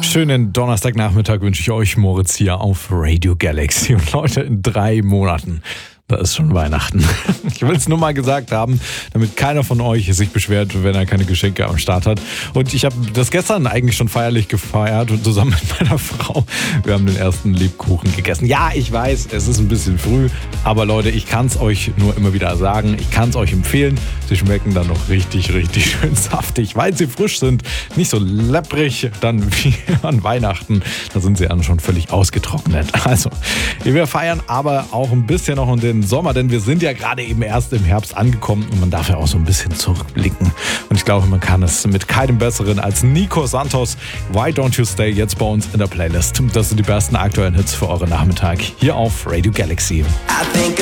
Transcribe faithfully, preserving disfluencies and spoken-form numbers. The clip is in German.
Schönen Donnerstagnachmittag wünsche ich euch, Moritz hier auf Radio Galaxy. Und Leute, in drei Monaten, da ist schon Weihnachten. Ich will es nur mal gesagt haben, damit keiner von euch sich beschwert, wenn er keine Geschenke am Start hat. Und ich habe das gestern eigentlich schon feierlich gefeiert und zusammen mit meiner Frau. Wir haben den ersten Lebkuchen gegessen. Ja, ich weiß, es ist ein bisschen früh, aber Leute, ich kann es euch nur immer wieder sagen. Ich kann es euch empfehlen. Sie schmecken dann noch richtig, richtig schön saftig, weil sie frisch sind. Nicht so lepprig dann wie an Weihnachten. Da sind sie dann schon völlig ausgetrocknet. Also, wir feiern aber auch ein bisschen noch in den Sommer, denn wir sind ja gerade eben erst im Herbst angekommen und man darf ja auch so ein bisschen zurückblicken. Und ich glaube, man kann es mit keinem Besseren als Nico Santos. Why Don't You Stay jetzt bei uns in der Playlist. Das sind die besten aktuellen Hits für euren Nachmittag hier auf Radio Galaxy.